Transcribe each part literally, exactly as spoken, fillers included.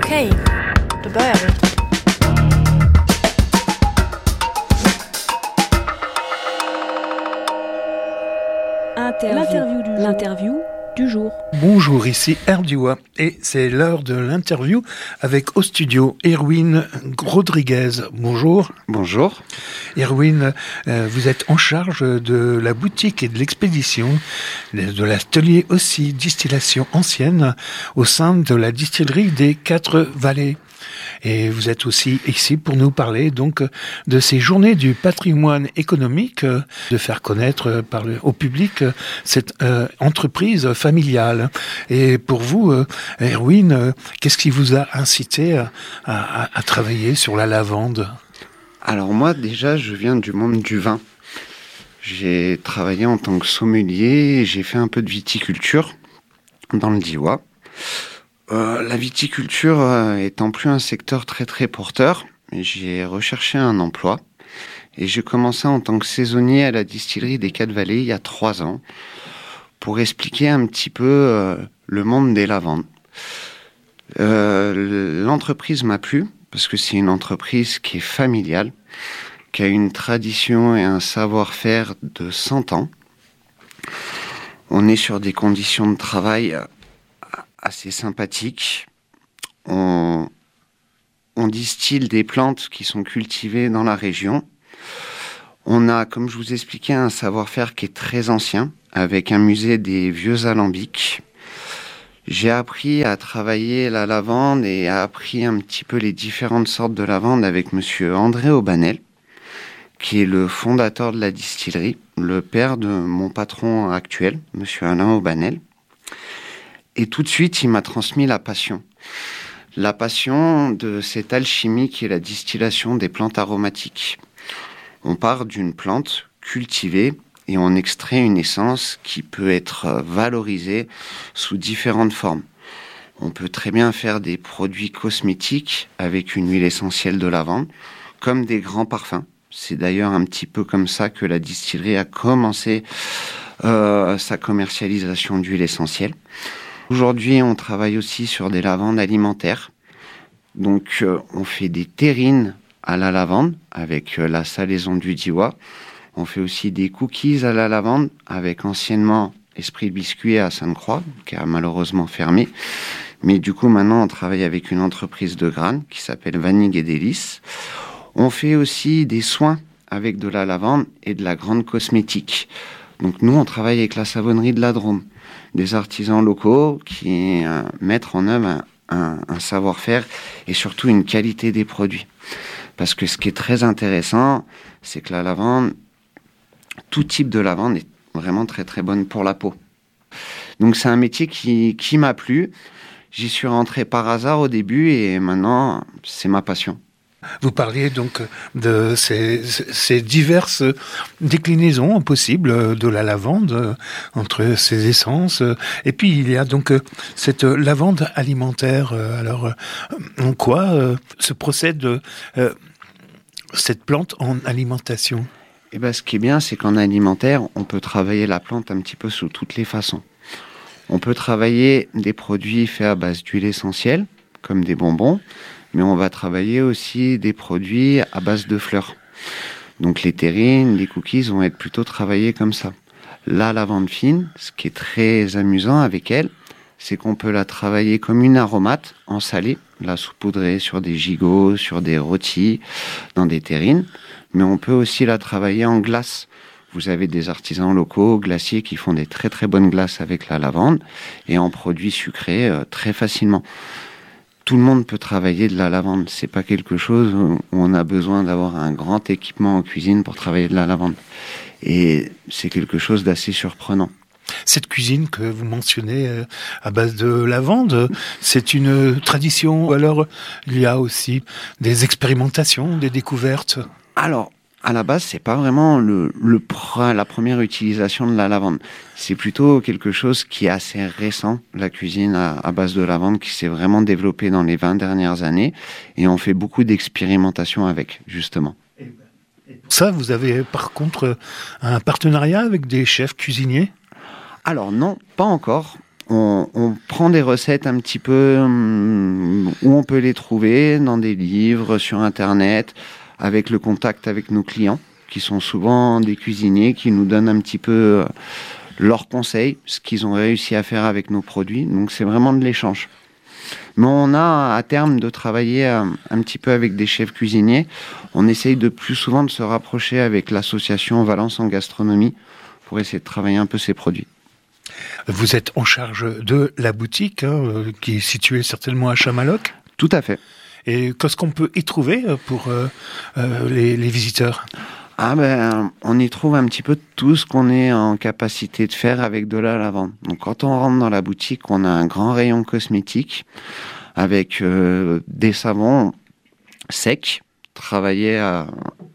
Okej, då börjar vi. L'interview du, L'interview du jour. Bonjour, ici Erdioua et c'est l'heure de l'interview avec au studio Erwin Rodriguez. Bonjour. Bonjour. Erwin, euh, vous êtes en charge de la boutique et de l'expédition, de l'atelier aussi distillation ancienne au sein de la distillerie des Quatre Vallées. Et vous êtes aussi ici pour nous parler donc de ces journées du patrimoine économique, de faire connaître par le, au public cette euh, entreprise familiale. Et pour vous, euh, Erwin, euh, qu'est-ce qui vous a incité à, à, à travailler sur la lavande ? Alors moi, déjà, je viens du monde du vin. J'ai travaillé en tant que sommelier, j'ai fait un peu de viticulture dans le Diois. Euh, la viticulture euh, étant plus un secteur très très porteur, j'ai recherché un emploi et j'ai commencé en tant que saisonnier à la distillerie des Quatre Vallées il y a trois ans pour expliquer un petit peu euh, le monde des lavandes. Euh, l'entreprise m'a plu parce que c'est une entreprise qui est familiale, qui a une tradition et un savoir-faire de cent ans. On est sur des conditions de travail assez sympathique. On, on distille des plantes qui sont cultivées dans la région. On a, comme je vous expliquais, un savoir-faire qui est très ancien, avec un musée des vieux alambics. J'ai appris à travailler la lavande et a appris un petit peu les différentes sortes de lavande avec monsieur André Aubanel, qui est le fondateur de la distillerie, le père de mon patron actuel, monsieur Alain Aubanel. Et tout de suite, il m'a transmis la passion. La passion de cette alchimie qui est la distillation des plantes aromatiques. On part d'une plante cultivée et on extrait une essence qui peut être valorisée sous différentes formes. On peut très bien faire des produits cosmétiques avec une huile essentielle de lavande, comme des grands parfums. C'est d'ailleurs un petit peu comme ça que la distillerie a commencé euh, sa commercialisation d'huile essentielle. Aujourd'hui, on travaille aussi sur des lavandes alimentaires. Donc, euh, on fait des terrines à la lavande avec euh, la salaison du Diois. On fait aussi des cookies à la lavande avec anciennement Esprit Biscuit à Sainte-Croix, qui a malheureusement fermé. Mais du coup, maintenant, on travaille avec une entreprise de Granes qui s'appelle Vanille et Délices. On fait aussi des soins avec de la lavande et de la grande cosmétique. Donc, nous, on travaille avec la savonnerie de la Drôme. Des artisans locaux qui euh, mettent en œuvre un, un, un savoir-faire et surtout une qualité des produits. Parce que ce qui est très intéressant, c'est que la lavande, tout type de lavande est vraiment très très bonne pour la peau. Donc c'est un métier qui, qui m'a plu. J'y suis rentré par hasard au début et maintenant c'est ma passion. Vous parliez donc de ces, ces diverses déclinaisons possibles de la lavande, entre ces essences. Et puis, il y a donc cette lavande alimentaire. Alors, en quoi se procède cette plante en alimentation ? Eh ben, ce qui est bien, c'est qu'en alimentaire, on peut travailler la plante un petit peu sous toutes les façons. On peut travailler des produits faits à base d'huile essentielle, comme des bonbons, mais on va travailler aussi des produits à base de fleurs. Donc les terrines, les cookies vont être plutôt travaillés comme ça. La lavande fine, ce qui est très amusant avec elle, c'est qu'on peut la travailler comme une aromate en salé, la saupoudrer sur des gigots, sur des rôtis, dans des terrines, mais on peut aussi la travailler en glace. Vous avez des artisans locaux, glaciers, qui font des très très bonnes glaces avec la lavande et en produits sucrés euh, très facilement. Tout le monde peut travailler de la lavande. C'est pas quelque chose où on a besoin d'avoir un grand équipement en cuisine pour travailler de la lavande. Et c'est quelque chose d'assez surprenant. Cette cuisine que vous mentionnez euh, à base de lavande, c'est une tradition ou alors il y a aussi des expérimentations, des découvertes ? Alors, à la base, c'est pas vraiment le, le la première utilisation de la lavande. C'est plutôt quelque chose qui est assez récent, la cuisine à, à base de lavande, qui s'est vraiment développée dans les vingt dernières années. Et on fait beaucoup d'expérimentations avec, justement. Pour ça, vous avez par contre un partenariat avec des chefs cuisiniers ? Alors non, pas encore. on, on prend des recettes un petit peu hum, où on peut les trouver, dans des livres, sur Internet, avec le contact avec nos clients, qui sont souvent des cuisiniers, qui nous donnent un petit peu leurs conseils, ce qu'ils ont réussi à faire avec nos produits. Donc c'est vraiment de l'échange. Mais on a à terme de travailler un, un petit peu avec des chefs cuisiniers. On essaye de plus souvent de se rapprocher avec l'association Valence en gastronomie pour essayer de travailler un peu ces produits. Vous êtes en charge de la boutique, hein, qui est située certainement à Chamaloc. Tout à fait. Et qu'est-ce qu'on peut y trouver pour euh, euh, les, les visiteurs ? Ah ben, on y trouve un petit peu tout ce qu'on est en capacité de faire avec de la lavande. Donc quand on rentre dans la boutique, on a un grand rayon cosmétique avec euh, des savons secs, travaillés à,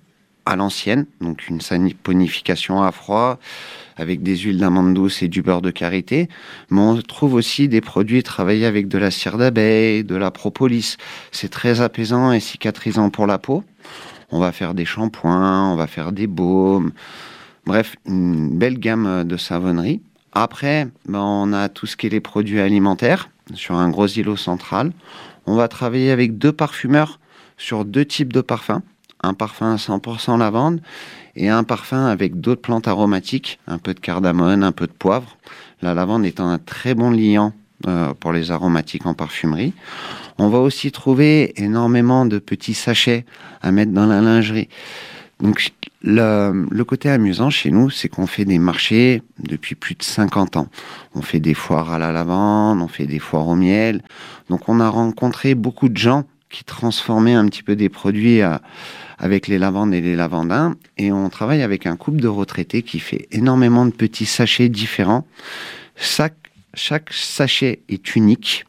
à l'ancienne, donc une saponification à froid, avec des huiles d'amande douce et du beurre de karité. Mais on trouve aussi des produits travaillés avec de la cire d'abeille, de la propolis. C'est très apaisant et cicatrisant pour la peau. On va faire des shampoings, on va faire des baumes. Bref, une belle gamme de savonnerie. Après, ben, on a tout ce qui est les produits alimentaires sur un gros îlot central. On va travailler avec deux parfumeurs sur deux types de parfums. Un parfum à cent pour cent lavande et un parfum avec d'autres plantes aromatiques, un peu de cardamone, un peu de poivre. La lavande étant un très bon liant euh, pour les aromatiques en parfumerie. On va aussi trouver énormément de petits sachets à mettre dans la lingerie. Donc le, le côté amusant chez nous, c'est qu'on fait des marchés depuis plus de cinquante ans. On fait des foires à la lavande, on fait des foires au miel. Donc on a rencontré beaucoup de gens qui transformaient un petit peu des produits à, avec les lavandes et les lavandins. Et on travaille avec un couple de retraités qui fait énormément de petits sachets différents. Chaque, chaque sachet est unique.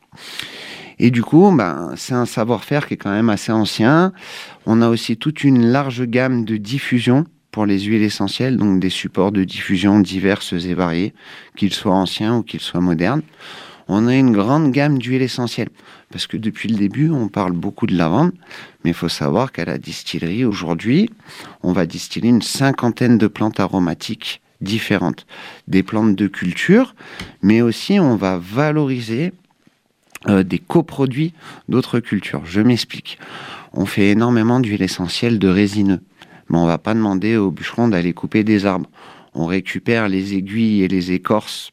Et du coup, ben, c'est un savoir-faire qui est quand même assez ancien. On a aussi toute une large gamme de diffusion pour les huiles essentielles, donc des supports de diffusion diverses et variés, qu'ils soient anciens ou qu'ils soient modernes. On a une grande gamme d'huiles essentielles, parce que depuis le début, on parle beaucoup de lavande, mais il faut savoir qu'à la distillerie, aujourd'hui, on va distiller une cinquantaine de plantes aromatiques différentes. Des plantes de culture, mais aussi on va valoriser Euh, des coproduits d'autres cultures. Je m'explique. On fait énormément d'huile essentielle de résineux, mais on ne va pas demander aux bûcherons d'aller couper des arbres. On récupère les aiguilles et les écorces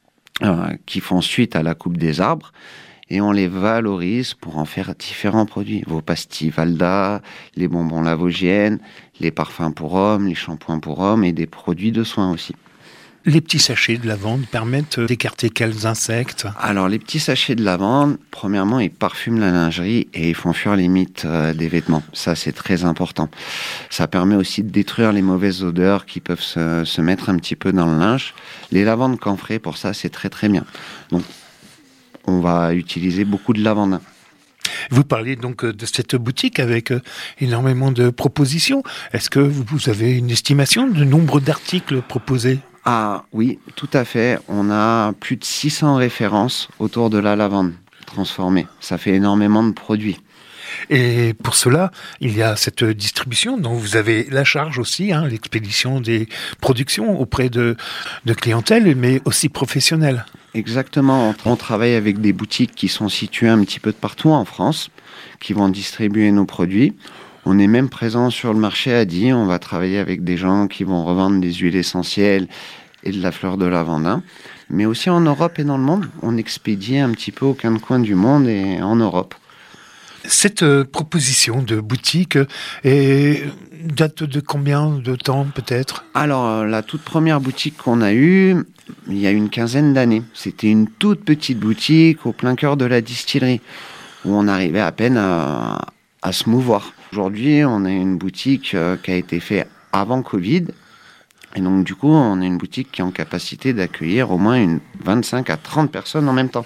euh, qui font suite à la coupe des arbres et on les valorise pour en faire différents produits. Vos pastilles Valda, les bonbons Lavogienne, les parfums pour hommes, les shampoings pour hommes et des produits de soins aussi. Les petits sachets de lavande permettent d'écarter quels insectes ? Alors, les petits sachets de lavande, premièrement, ils parfument la lingerie et ils font fuir les mites euh, des vêtements. Ça, c'est très important. Ça permet aussi de détruire les mauvaises odeurs qui peuvent se, se mettre un petit peu dans le linge. Les lavandes camphrées, pour ça, c'est très très bien. Donc, on va utiliser beaucoup de lavande. Vous parliez donc de cette boutique avec énormément de propositions. Est-ce que vous avez une estimation du nombre d'articles proposés ? Ah oui, tout à fait. On a plus de six cents références autour de la lavande transformée. Ça fait énormément de produits. Et pour cela, il y a cette distribution dont vous avez la charge aussi, hein, l'expédition des productions auprès de, de clientèle, mais aussi professionnelle. Exactement. On travaille avec des boutiques qui sont situées un petit peu de partout en France, qui vont distribuer nos produits. On est même présent sur le marché à Die. On va travailler avec des gens qui vont revendre des huiles essentielles et de la fleur de lavandin. Mais aussi en Europe et dans le monde. On expédie un petit peu aux quatre coins du monde et en Europe. Cette euh, proposition de boutique est, date de combien de temps peut-être ? Alors, la toute première boutique qu'on a eue, il y a une quinzaine d'années. C'était une toute petite boutique au plein cœur de la distillerie, où on arrivait à peine à, à se mouvoir. Aujourd'hui, on a une boutique euh, qui a été faite avant Covid. Et donc, du coup, on a une boutique qui est en capacité d'accueillir au moins une vingt-cinq à trente personnes en même temps.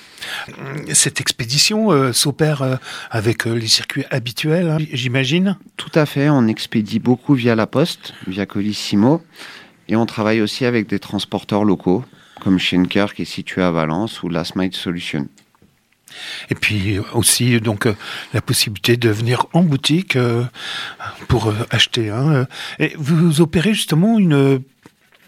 Cette expédition euh, s'opère euh, avec euh, les circuits habituels, hein, j'imagine ? Tout à fait. On expédie beaucoup via la poste, via Colissimo. Et on travaille aussi avec des transporteurs locaux, comme Schenker, qui est situé à Valence, ou Last Mile Solutions. Et puis aussi donc euh, la possibilité de venir en boutique euh, pour euh, acheter. Hein, euh, et vous opérez justement une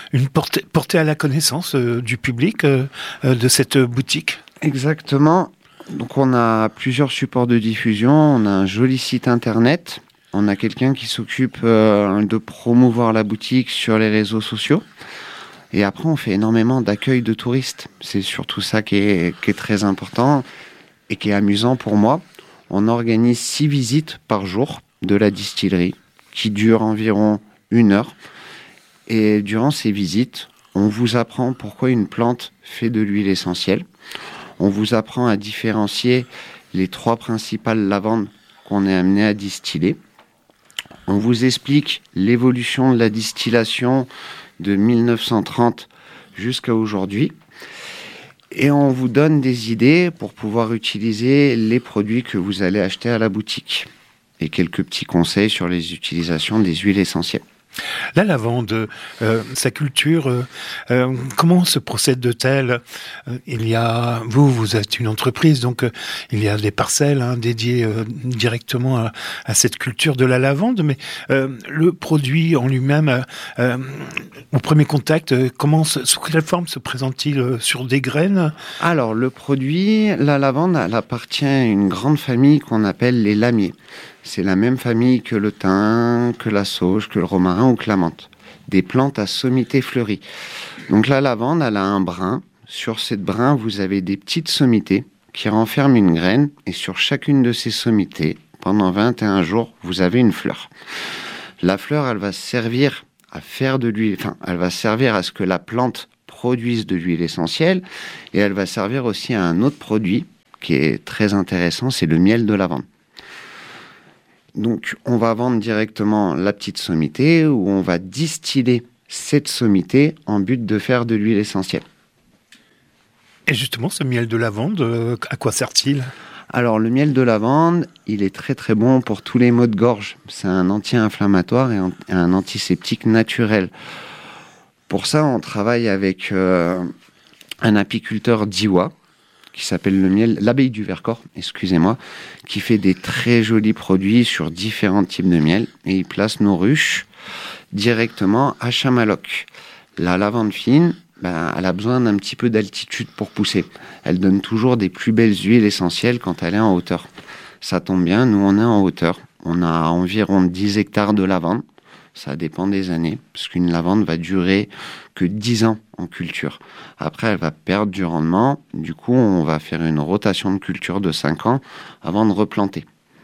une portée, portée à la connaissance euh, du public euh, euh, de cette boutique. Exactement. Donc on a plusieurs supports de diffusion, on a un joli site internet, on a quelqu'un qui s'occupe euh, de promouvoir la boutique sur les réseaux sociaux. Et après, on fait énormément d'accueil de touristes. C'est surtout ça qui est, qui est très important et qui est amusant pour moi. On organise six visites par jour de la distillerie qui durent environ une heure. Et durant ces visites, on vous apprend pourquoi une plante fait de l'huile essentielle. On vous apprend à différencier les trois principales lavandes qu'on est amené à distiller. On vous explique l'évolution de la distillation de mille neuf cent trente jusqu'à aujourd'hui. Et on vous donne des idées pour pouvoir utiliser les produits que vous allez acheter à la boutique. Et quelques petits conseils sur les utilisations des huiles essentielles. La lavande, euh, sa culture, euh, euh, comment se procède-t-elle ? euh, Il y a, vous, vous êtes une entreprise, donc euh, il y a des parcelles hein, dédiées euh, directement à, à cette culture de la lavande, mais euh, le produit en lui-même, euh, au premier contact, euh, comment, se, sous quelle forme se présente-t-il euh, sur des graines ? Alors, le produit, la lavande, elle appartient à une grande famille qu'on appelle les lamiers. C'est la même famille que le thym, que la sauge, que le romarin ou que la menthe. Des plantes à sommité fleurie. Donc la lavande, elle a un brin. Sur cette brin, vous avez des petites sommités qui renferment une graine. Et sur chacune de ces sommités, pendant vingt et un jours, vous avez une fleur. La fleur, elle va servir à faire de l'huile. Enfin, elle va servir à ce que la plante produise de l'huile essentielle. Et elle va servir aussi à un autre produit qui est très intéressant, c'est le miel de lavande. Donc, on va vendre directement la petite sommité où on va distiller cette sommité en but de faire de l'huile essentielle. Et justement, ce miel de lavande, euh, à quoi sert-il ? Alors, le miel de lavande, il est très très bon pour tous les maux de gorge. C'est un anti-inflammatoire et un, un antiseptique naturel. Pour ça, on travaille avec euh, un apiculteur d'Iwa, qui s'appelle le miel, l'abeille du Vercors, excusez-moi, qui fait des très jolis produits sur différents types de miel. Et il place nos ruches directement à Chamaloc. La lavande fine, ben, elle a besoin d'un petit peu d'altitude pour pousser. Elle donne toujours des plus belles huiles essentielles quand elle est en hauteur. Ça tombe bien, nous on est en hauteur. On a environ dix hectares de lavande. Ça dépend des années, parce qu'une lavande va durer que dix ans en culture. Après, elle va perdre du rendement. Du coup, on va faire une rotation de culture de cinq ans avant de replanter.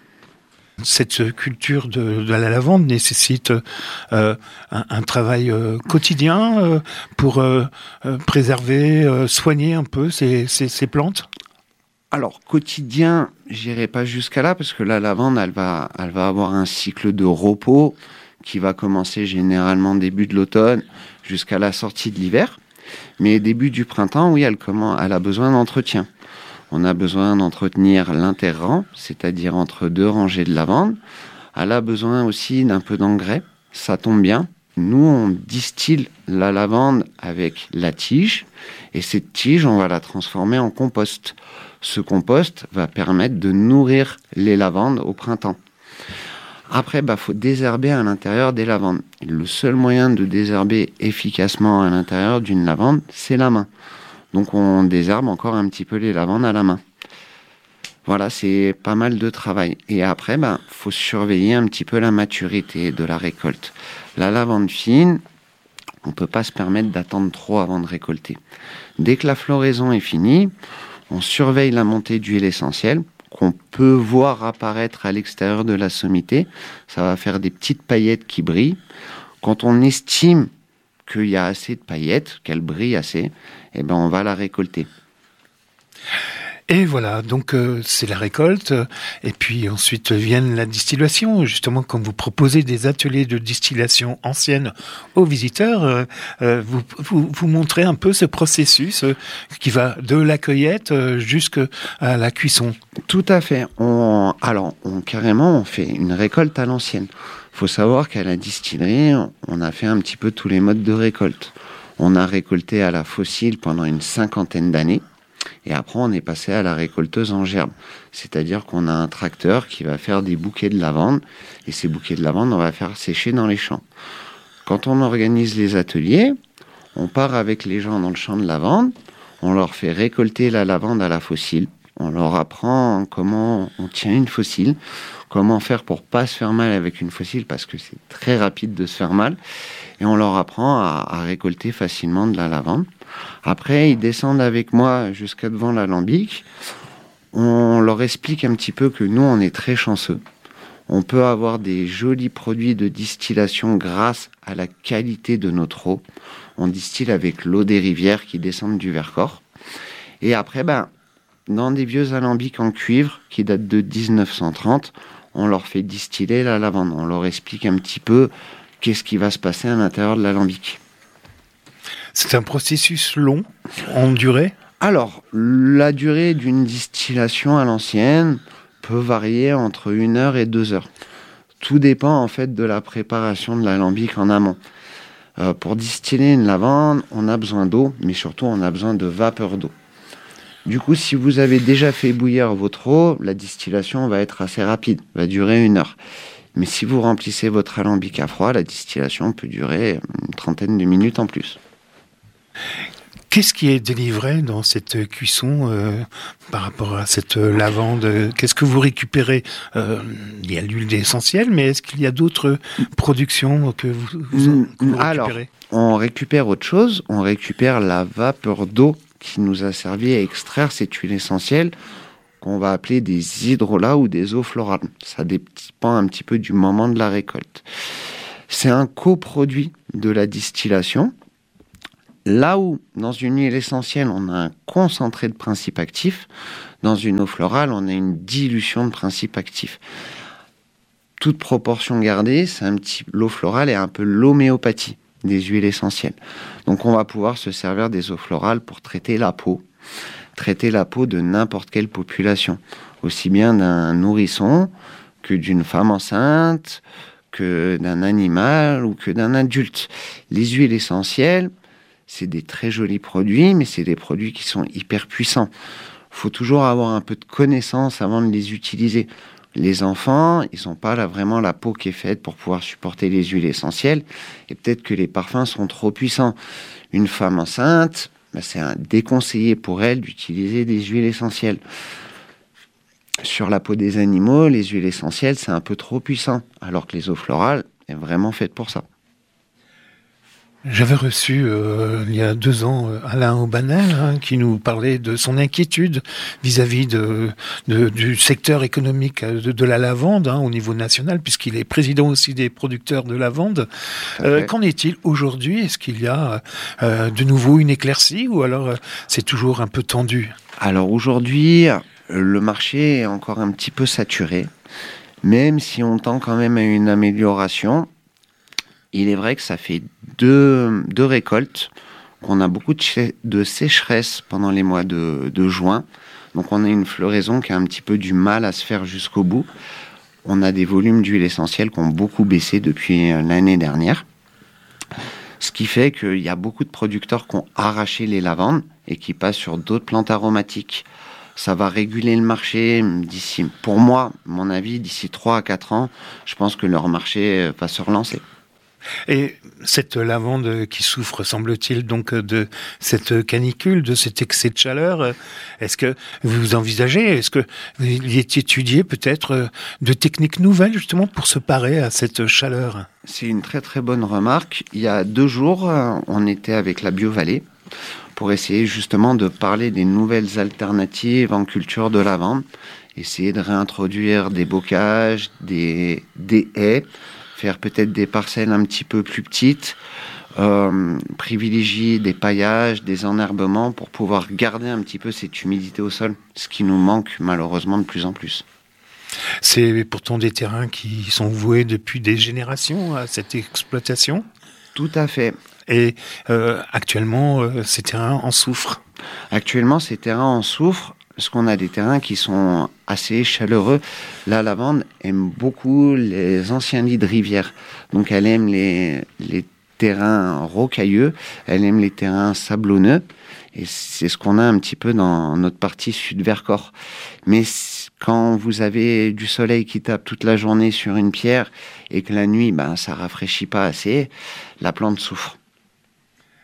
Cette culture de, de la lavande nécessite euh, un, un travail euh, quotidien euh, pour euh, euh, préserver, euh, soigner un peu ces, ces, ces plantes. Alors, quotidien, j'irai pas jusqu'à là, parce que la lavande, elle va, elle va avoir un cycle de repos qui va commencer généralement début de l'automne jusqu'à la sortie de l'hiver. Mais début du printemps, oui, elle, comment, elle a besoin d'entretien. On a besoin d'entretenir l'interrang, c'est-à-dire entre deux rangées de lavande. Elle a besoin aussi d'un peu d'engrais. Ça tombe bien. Nous, on distille la lavande avec la tige. Et cette tige, on va la transformer en compost. Ce compost va permettre de nourrir les lavandes au printemps. Après, bah, faut désherber à l'intérieur des lavandes. Le seul moyen de désherber efficacement à l'intérieur d'une lavande, c'est la main. Donc on désherbe encore un petit peu les lavandes à la main. Voilà, c'est pas mal de travail. Et après, bah, faut surveiller un petit peu la maturité de la récolte. La lavande fine, on peut pas se permettre d'attendre trop avant de récolter. Dès que la floraison est finie, on surveille la montée d'huile essentielle, qu'on peut voir apparaître à l'extérieur de la sommité. Ça va faire des petites paillettes qui brillent. Quand on estime qu'il y a assez de paillettes, qu'elles brillent assez, eh ben on va la récolter. Et voilà, donc euh, c'est la récolte, et puis ensuite vient la distillation. Justement, quand vous proposez des ateliers de distillation ancienne aux visiteurs, euh, euh, vous, vous, vous montrez un peu ce processus euh, qui va de la cueillette euh, jusqu'à la cuisson. Tout à fait. On, alors, on, carrément, on fait une récolte à l'ancienne. Il faut savoir qu'à la distillerie, on a fait un petit peu tous les modes de récolte. On a récolté à la fossile pendant une cinquantaine d'années. Et après, on est passé à la récolteuse en gerbe. C'est-à-dire qu'on a un tracteur qui va faire des bouquets de lavande. Et ces bouquets de lavande, on va faire sécher dans les champs. Quand on organise les ateliers, On part avec les gens dans le champ de lavande, on leur fait récolter la lavande à la faucille, on leur apprend comment on tient une faucille, comment faire pour pas se faire mal avec une faucille, parce que c'est très rapide de se faire mal, et on leur apprend à, à récolter facilement de la lavande. Après, ils descendent avec moi jusqu'à devant l'alambic. On leur explique un petit peu que nous, on est très chanceux. On peut avoir des jolis produits de distillation grâce à la qualité de notre eau. On distille avec l'eau des rivières qui descendent du Vercors. Et après, ben, dans des vieux alambics en cuivre qui datent de dix-neuf cent trente, on leur fait distiller la lavande. On leur explique un petit peu qu'est-ce qui va se passer à l'intérieur de l'alambic. C'est un processus long, en durée ? Alors, la durée d'une distillation à l'ancienne peut varier entre une heure et deux heures. Tout dépend en fait de la préparation de l'alambic en amont. Euh, pour distiller une lavande, on a besoin d'eau, mais surtout on a besoin de vapeur d'eau. Du coup, si vous avez déjà fait bouillir votre eau, la distillation va être assez rapide, va durer une heure. Mais si vous remplissez votre alambic à froid, la distillation peut durer une trentaine de minutes en plus. Qu'est-ce qui est délivré dans cette cuisson euh, par rapport à cette lavande ? Qu'est-ce que vous récupérez ? euh, Il y a l'huile essentielle, mais est-ce qu'il y a d'autres productions que vous, vous, que vous Alors, récupérez ? on récupère autre chose. On récupère la vapeur d'eau qui nous a servi à extraire cette huile essentielle qu'on va appeler des hydrolats ou des eaux florales. Ça dépend un petit peu du moment de la récolte. C'est un coproduit de la distillation. Là où, dans une huile essentielle, on a un concentré de principes actifs, dans une eau florale, on a une dilution de principes actifs. Toute proportion gardée, c'est un petit, l'eau florale est un peu l'homéopathie des huiles essentielles. Donc on va pouvoir se servir des eaux florales pour traiter la peau, traiter la peau de n'importe quelle population, aussi bien d'un nourrisson que d'une femme enceinte, que d'un animal ou que d'un adulte. Les huiles essentielles, c'est des très jolis produits, mais c'est des produits qui sont hyper puissants. Il faut toujours avoir un peu de connaissance avant de les utiliser. Les enfants, ils n'ont pas là vraiment la peau qui est faite pour pouvoir supporter les huiles essentielles, et peut-être que les parfums sont trop puissants. Une femme enceinte, ben c'est un déconseillé pour elle d'utiliser des huiles essentielles. Sur la peau des animaux, les huiles essentielles, c'est un peu trop puissant, alors que les eaux florales sont vraiment faites pour ça. J'avais reçu euh, il y a deux ans euh, Alain Aubanel hein, qui nous parlait de son inquiétude vis-à-vis de, de, du secteur économique de, de la lavande hein, au niveau national, puisqu'il est président aussi des producteurs de lavande. Euh, qu'en est-il aujourd'hui ? Est-ce qu'il y a euh, de nouveau une éclaircie ou alors euh, c'est toujours un peu tendu ? Alors aujourd'hui, le marché est encore un petit peu saturé, même si on tend quand même à une amélioration. Il est vrai que ça fait deux, deux récoltes, qu'on a beaucoup de, ch- de sécheresse pendant les mois de, de juin. Donc on a une floraison qui a un petit peu du mal à se faire jusqu'au bout. On a des volumes d'huile essentielle qui ont beaucoup baissé depuis l'année dernière. Ce qui fait qu'il y a beaucoup de producteurs qui ont arraché les lavandes et qui passent sur d'autres plantes aromatiques. Ça va réguler le marché d'ici, pour moi, mon avis, d'ici trois à quatre ans, je pense que leur marché va se relancer. Et cette lavande qui souffre, semble-t-il, donc de cette canicule, de cet excès de chaleur, est-ce que vous envisagez, est-ce que vous y êtes étudié peut-être de techniques nouvelles justement pour se parer à cette chaleur ? C'est une très très bonne remarque. Il y a deux jours, on était avec la BioVallée pour essayer justement de parler des nouvelles alternatives en culture de lavande, essayer de réintroduire des bocages, des, des haies, faire peut-être des parcelles un petit peu plus petites, euh, privilégier des paillages, des enherbements pour pouvoir garder un petit peu cette humidité au sol, ce qui nous manque malheureusement de plus en plus. C'est pourtant des terrains qui sont voués depuis des générations à cette exploitation ? Tout à fait. Et euh, actuellement, euh, ces terrains en souffrent ? Actuellement, ces terrains en souffrent parce qu'on a des terrains qui sont assez chaleureux. La lavande aime beaucoup les anciens lits de rivière. Donc elle aime les, les terrains rocailleux, elle aime les terrains sablonneux. Et c'est ce qu'on a un petit peu dans notre partie sud-Vercors. Mais quand vous avez du soleil qui tape toute la journée sur une pierre et que la nuit, ben, ça rafraîchit pas assez, la plante souffre.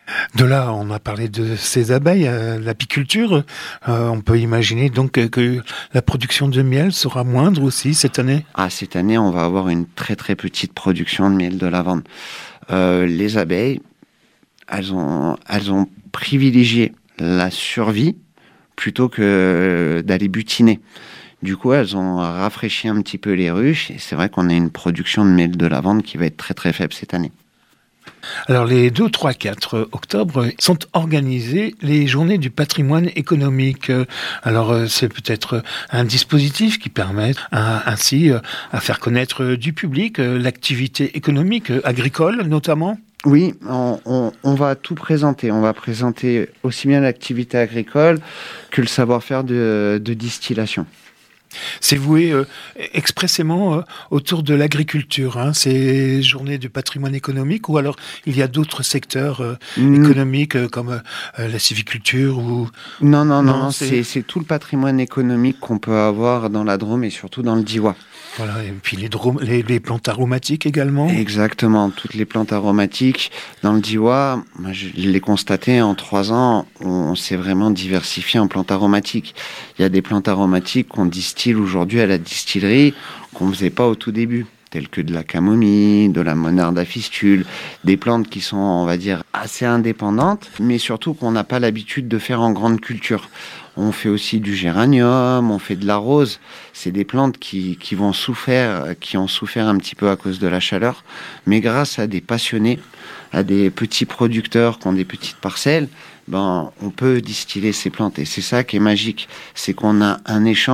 De là, on a parlé de ces abeilles, euh, l'apiculture. Euh, on peut imaginer donc euh, que la production de miel sera moindre aussi cette année. Ah, cette année, on va avoir une très très petite production de miel de lavande. Euh, les abeilles, elles ont, elles ont privilégié la survie plutôt que d'aller butiner. Du coup, elles ont rafraîchi un petit peu les ruches et c'est vrai qu'on a une production de miel de lavande qui va être très très faible cette année. Alors les deux, trois, quatre octobre sont organisées les journées du patrimoine économique. Alors c'est peut-être un dispositif qui permet à, ainsi à faire connaître du public l'activité économique agricole notamment. Oui, on, on, on va tout présenter. On va présenter aussi bien l'activité agricole que le savoir-faire de, de distillation. C'est voué euh, expressément euh, autour de l'agriculture, hein, ces journées du patrimoine économique, ou alors il y a d'autres secteurs euh, mmh. économiques euh, comme euh, la civiculture ou... Non, non, non, non c'est... C'est, c'est tout le patrimoine économique qu'on peut avoir dans la Drôme et surtout dans le Diois. Voilà, et puis les, drômes, les, les plantes aromatiques également. Exactement, toutes les plantes aromatiques. Dans le Diois, moi je l'ai constaté, en trois ans, on s'est vraiment diversifié en plantes aromatiques. Il y a des plantes aromatiques qu'on distille aujourd'hui à la distillerie, qu'on ne faisait pas au tout début, telles que de la camomille, de la monarde à fistule, des plantes qui sont, on va dire, assez indépendantes, mais surtout qu'on n'a pas l'habitude de faire en grande culture. On fait aussi du géranium, on fait de la rose. C'est des plantes qui, qui vont souffrir, qui ont souffert un petit peu à cause de la chaleur. Mais grâce à des passionnés, à des petits producteurs qui ont des petites parcelles, ben, on peut distiller ces plantes. Et c'est ça qui est magique. C'est qu'on a un échange